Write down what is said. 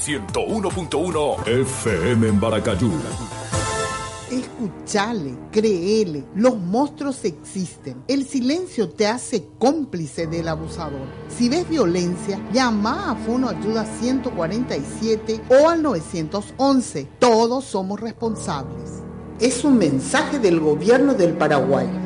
101.1 FM en Baracayú. Escuchale, créele, los monstruos existen. El silencio te hace cómplice del abusador. Si ves violencia, llama a Fono Ayuda 147 o al 911. Todos somos responsables. Es un mensaje del Gobierno del Paraguay.